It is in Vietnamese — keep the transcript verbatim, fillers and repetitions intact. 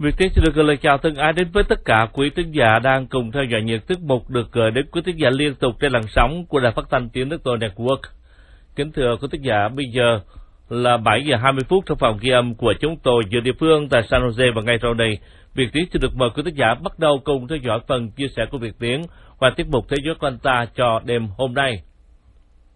Việt Tiến xin được gửi lời chào thân ái đến với tất cả quý thính giả đang cùng theo dõi những tiết mục được gửi đến quý thính giả liên tục trên làn sóng của Đài Phát thanh Tiếng Nước Tôi Network. Kính thưa quý thính giả, bây giờ là bảy giờ hai mươi phút trong phòng ghi âm của chúng tôi giữa địa phương tại San Jose, và ngay sau đây, Việt Tiến xin được mời quý thính giả bắt đầu cùng theo dõi phần chia sẻ của Việt Tiến và tiết mục Thế giới của anh ta cho đêm hôm nay.